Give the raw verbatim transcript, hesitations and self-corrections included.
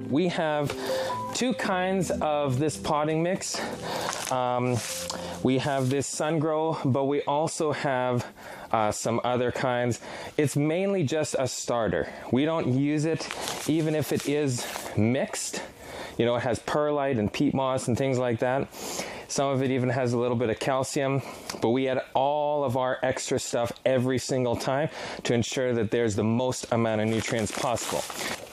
We have two kinds of this potting mix. Um, we have this Sungrow, but we also have uh, some other kinds. It's mainly just a starter. We don't use it even if it is mixed. You know, it has perlite and peat moss and things like that. Some of it even has a little bit of calcium, but we add all of our extra stuff every single time to ensure that there's the most amount of nutrients possible.